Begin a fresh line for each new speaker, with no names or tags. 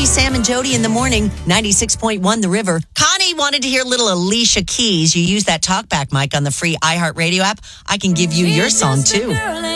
Becky, Sam, and Jody in the morning. 96.1 The River. Connie wanted to hear little Alicia Keys. You use that talkback mic on the free iHeartRadio app. I can give you your song, too.